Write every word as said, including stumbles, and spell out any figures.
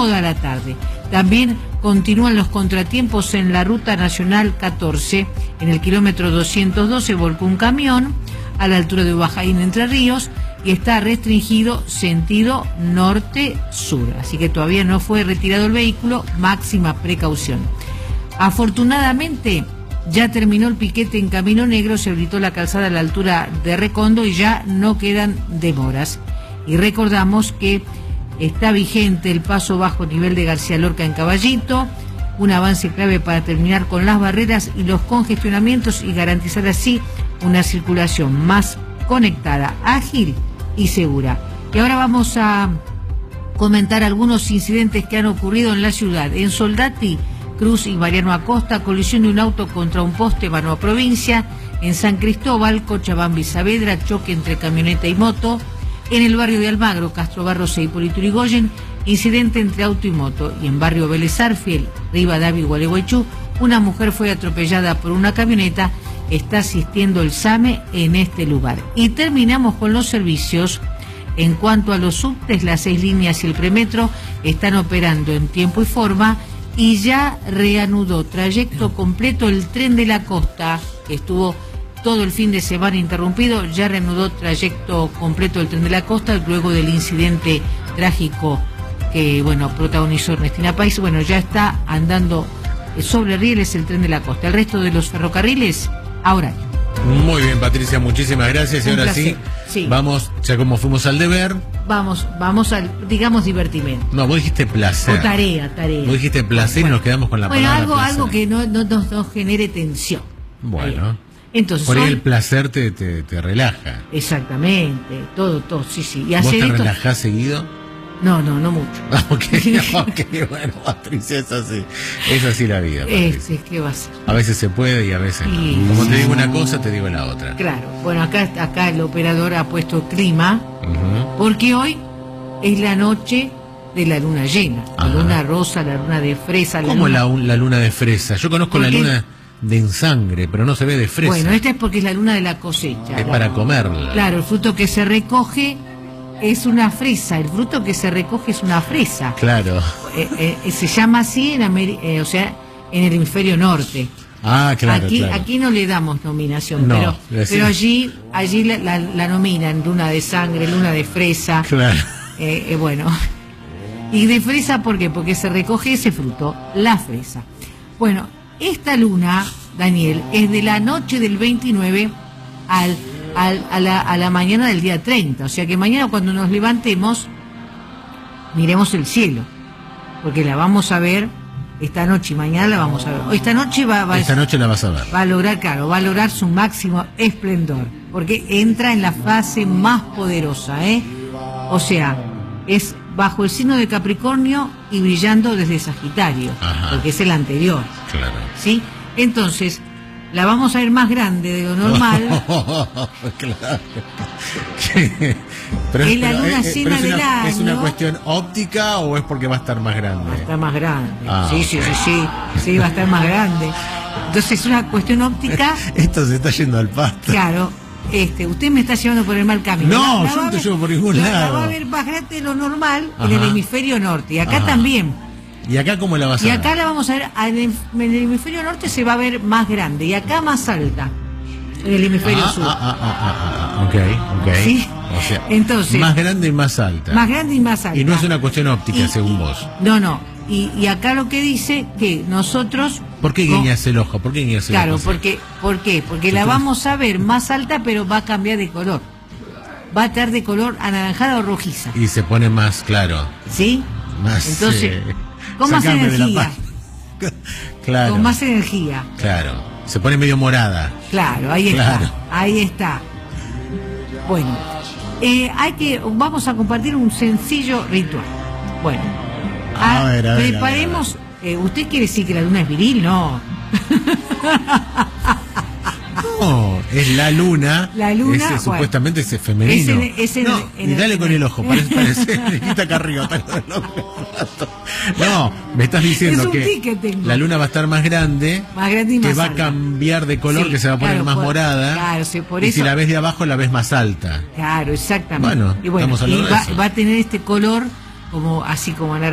toda la tarde. También continúan los contratiempos en la Ruta Nacional catorce. En el kilómetro doscientos doce volcó un camión a la altura de Ubajaín, Entre Ríos, y está restringido sentido norte-sur. Así que todavía no fue retirado el vehículo, máxima precaución. Afortunadamente, ya terminó el piquete en Camino Negro, se habilitó la calzada a la altura de Recondo y ya no quedan demoras. Y recordamos que está vigente el paso bajo nivel de García Lorca en Caballito, un avance clave para terminar con las barreras y los congestionamientos y garantizar así una circulación más conectada, ágil y segura. Y ahora vamos a comentar algunos incidentes que han ocurrido en la ciudad. En Soldati, Cruz y Mariano Acosta, colisión de un auto contra un poste, Manoa Provincia. En San Cristóbal, Cochabamba y Saavedra, choque entre camioneta y moto. En el barrio de Almagro, Castro Barros e Hipólito Yrigoyen, incidente entre auto y moto. Y en barrio Vélez Arfiel, Rivadavia y Gualeguaychú, una mujer fue atropellada por una camioneta. Está asistiendo el SAME en este lugar. Y terminamos con los servicios. En cuanto a los subtes, las seis líneas y el premetro están operando en tiempo y forma y ya reanudó trayecto completo el tren de la costa, que estuvo todo el fin de semana interrumpido. Ya reanudó trayecto completo el tren de la costa luego del incidente trágico que, bueno, protagonizó Ernestina Pais. Bueno, ya está andando sobre rieles el tren de la costa. El resto de los ferrocarriles, ahora. Muy bien, Patricia, muchísimas gracias. Y ahora sí, sí, vamos, ya como fuimos al deber. Vamos, vamos al, digamos, divertimento. No, vos dijiste placer. O tarea, tarea. Vos dijiste placer, bueno, y nos quedamos con la bueno, palabra algo, placer. algo que no, no, no, no genere tensión. Bueno. Entonces, por ahí hoy, el placer te, te, te relaja. Exactamente, todo, todo, sí, sí. Y ¿vos te esto... relajás seguido? No, no, no mucho. Ok, ok, bueno, Patricia, es así. Es así la vida, es, es que va a ser. A veces se puede y a veces y, no. Como te digo una cosa, te digo la otra. Claro, bueno, acá, acá el operador ha puesto clima, uh-huh. porque hoy es la noche de la luna llena. La uh-huh. luna rosa, la luna de fresa. La ¿Cómo luna... La, la luna de fresa? Yo conozco la luna de ensangre, pero no se ve de fresa. Bueno, esta es porque es la luna de la cosecha. Es la... para comerla. Claro, el fruto que se recoge es una fresa, el fruto que se recoge es una fresa. Claro. Eh, eh, se llama así en Ameri- eh, o sea, en el hemisferio norte. Ah, claro. Aquí, claro. aquí no le damos nominación, no, pero, pero allí, allí la, la, la nominan luna de sangre, luna de fresa. Claro. Eh, eh, bueno. ¿Y de fresa por qué? Porque se recoge ese fruto, la fresa. Bueno, esta luna, Daniel, es de la noche del veintinueve al Al, a, la, a la mañana del día treinta, o sea que mañana cuando nos levantemos miremos el cielo, porque la vamos a ver esta noche y mañana la vamos a ver. Esta noche va, va esta noche la vas a ver. Va a lograr, claro, va a lograr su máximo esplendor, porque entra en la fase más poderosa, ¿eh? O sea, es bajo el signo de Capricornio y brillando desde Sagitario, Ajá. porque es el anterior. Claro. ¿Sí? Entonces, la vamos a ver más grande de lo normal. Claro. Pero es la luna eh, llena del una, año. ¿Es una cuestión óptica o es porque va a estar más grande? Va a estar más grande. Ah, sí, sí, sí, sí, sí, va a estar más grande. Entonces es una cuestión óptica. Esto se está yendo al pasto. Claro. Este, usted me está llevando por el mal camino. No, la, la yo no te llevo por ningún la, lado. La va a ver más grande de lo normal Ajá. en el hemisferio norte. Y acá Ajá. también. ¿Y acá cómo la vas a y ver? Y acá la vamos a ver, en el, en el hemisferio norte se va a ver más grande y acá más alta, en el hemisferio ah, sur. Ah, ah, ah, ah, ah. Ok, ok. ¿Sí? O sea, entonces, más grande y más alta. Más grande y más alta. Y no es una cuestión óptica, y, según y, vos. No, no. Y, y acá lo que dice que nosotros... ¿Por qué guiñas el ojo? ¿Por qué guiñas el claro, ojo? Claro, porque, ¿por qué? Porque la vamos a ver más alta, pero va a cambiar de color. Va a estar de color anaranjada o rojiza. Y se pone más claro. ¿Sí? Más... Entonces... Eh... Con más energía. Claro. Con más energía. Claro. Se pone medio morada. Claro, ahí claro. está. Ahí está. Bueno, eh, hay que, vamos a compartir un sencillo ritual. Bueno, a, a ver, a ver, preparemos. A ver, a ver. Eh, ¿Usted quiere decir que la luna es viril? No. No, es la luna. La luna. Ese, bueno, supuestamente es femenino. Es en, es en, no, en, y dale en, con el ojo, parece, parece, quita acá arriba. No, me estás diciendo que, que la luna va a estar más grande, más grande y que más va alta. a cambiar de color, sí, que se va a poner claro, más por, morada. Claro, sí, por y eso, si la ves de abajo, la ves más alta. Claro, exactamente. Bueno, y bueno, estamos hablando y va, de eso. va a tener este color como así como anaranjado.